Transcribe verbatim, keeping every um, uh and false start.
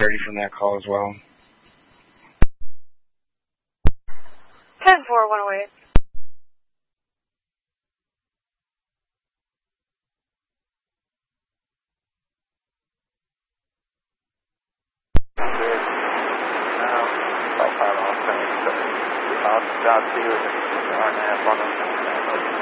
clarity from that call as well. ten four, one oh eight. South Island, I'll send you. I'll see you.